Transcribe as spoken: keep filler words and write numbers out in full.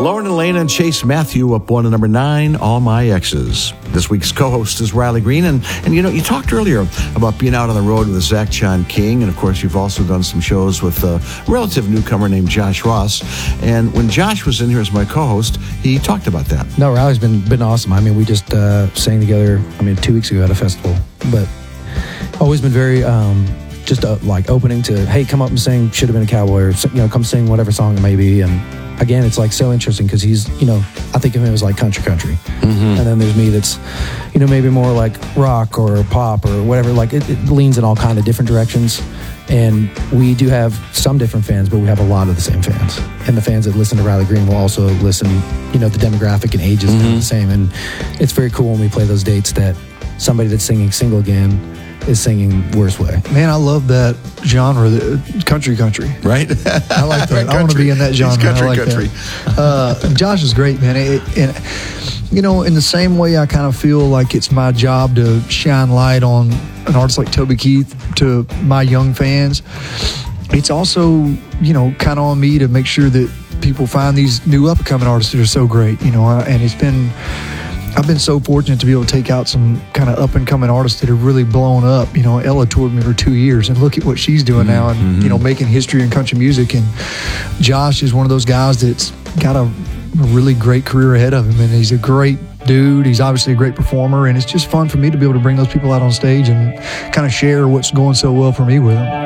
Lauren Elena and Chase Matthew up one to number nine, All My Exes. This week's co-host is Riley Green. And, and you know, you talked earlier about being out on the road with Zach John King. And, of course, you've also done some shows with a relative newcomer named Josh Ross. And when Josh was in here as my co-host, he talked about that. No, Riley's been been awesome. I mean, we just uh, sang together, I mean, two weeks ago at a festival. But always been very... Um, just uh, like opening to, hey, come up and sing Should Have Been a Cowboy, or, you know, come sing whatever song it may be. And again, it's like so interesting because he's, you know, I think of him as like country country. Mm-hmm. And then there's me that's, you know, maybe more like rock or pop or whatever. Like it, it leans in all kind of different directions. And we do have some different fans, but we have a lot of the same fans. And the fans that listen to Riley Green will also listen, you know, the demographic and ages mm-hmm. are the same. And it's very cool when we play those dates that somebody that's singing Single Again is singing Worst Way. Man, I love that genre, the country country. Right? I like that. I want to be in that genre. He's country I like country. That. Uh, Josh is great, man. It, and, you know, in the same way I kind of feel like it's my job to shine light on an artist like Toby Keith to my young fans, it's also, you know, kind of on me to make sure that people find these new up-and-coming artists that are so great, you know, and it's been... I've been so fortunate to be able to take out some kind of up-and-coming artists that have really blown up. You know, Ella toured me for two years, and look at what she's doing mm-hmm. now and, mm-hmm. you know, making history in country music. And Josh is one of those guys that's got a really great career ahead of him, and he's a great dude. He's obviously a great performer, and it's just fun for me to be able to bring those people out on stage and kind of share what's going so well for me with them.